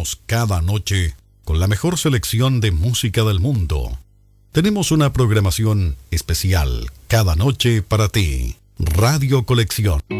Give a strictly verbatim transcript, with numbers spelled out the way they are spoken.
acompañarnos cada noche con la mejor selección de música del mundo. Tenemos una programación especial cada noche para ti. Radio Colección.